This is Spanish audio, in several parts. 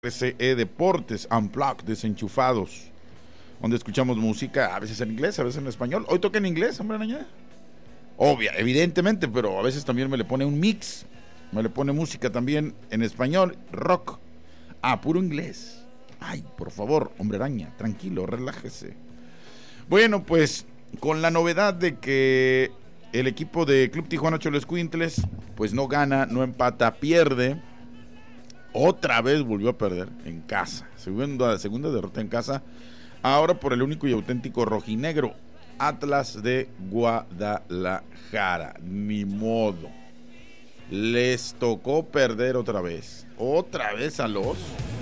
RCE Deportes, Unplugged, Desenchufados, donde escuchamos música, a veces en inglés, a veces en español. Hoy toca en inglés, hombre araña. Evidentemente, pero a veces también me le pone un mix, me le pone música también en español, rock, puro inglés. Ay, por favor, hombre araña, tranquilo, relájese. Bueno, pues, con la novedad de que el equipo de Club Tijuana Xoloscuintles, pues no gana, no empata, pierde. Otra vez volvió a perder en casa. Segunda derrota en casa. Ahora por el único y auténtico rojinegro, Atlas de Guadalajara. Ni modo. Les tocó perder otra vez. Otra vez a los.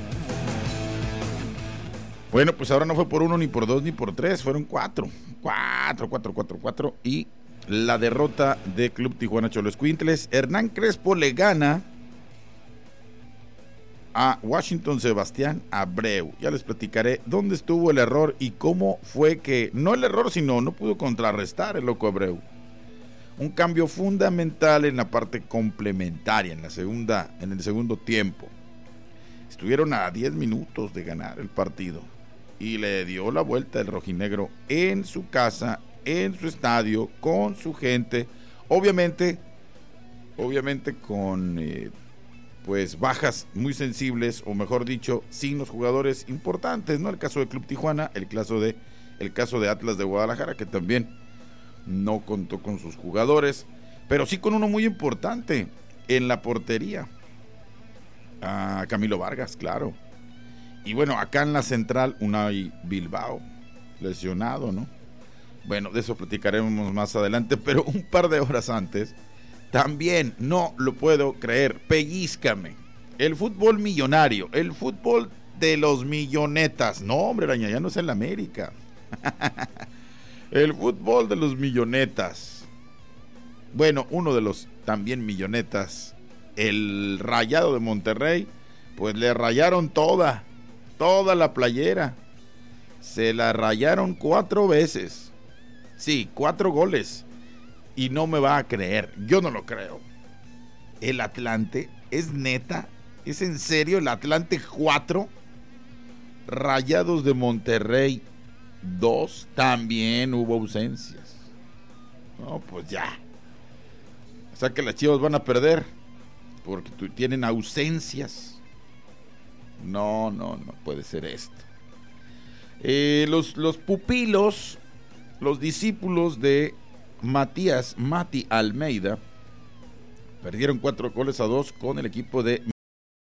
Bueno, pues ahora no fue por 1, ni por 2, ni por 3. Fueron 4. 4. Y la derrota de Club Tijuana Xoloscuintles. Hernán Crespo le gana a Washington Sebastián Abreu. Ya les platicaré dónde estuvo el error y cómo fue que, no el error, sino no pudo contrarrestar el loco Abreu. Un cambio fundamental en la parte complementaria, en el segundo tiempo. Estuvieron a 10 minutos de ganar el partido y le dio la vuelta el rojinegro en su casa, en su estadio, con su gente, obviamente con pues bajas muy sensibles, o mejor dicho, sin los jugadores importantes, ¿no? El caso de Club Tijuana, el caso de Atlas de Guadalajara, que también no contó con sus jugadores, pero sí con uno muy importante en la portería, a Camilo Vargas, claro. Y bueno, acá en la central, Unai Bilbao, lesionado, ¿no? Bueno, de eso platicaremos más adelante, pero un par de horas antes, también, no lo puedo creer, pellízcame, el fútbol millonario, el fútbol de los millonetas. No, hombre araña, ya no es el América. El fútbol de los millonetas. Bueno, uno de los también millonetas, el Rayado de Monterrey, pues le rayaron toda la playera. Se la rayaron 4 veces. Sí, 4 goles. Y no me va a creer, yo no lo creo. El Atlante, ¿es neta? ¿Es en serio el Atlante 4? Rayados de Monterrey 2, también hubo ausencias. No, pues ya. O sea que las Chivas van a perder porque tienen ausencias. No puede ser esto. Los pupilos, los discípulos de Mati Almeida perdieron 4 goles a 2 con el equipo de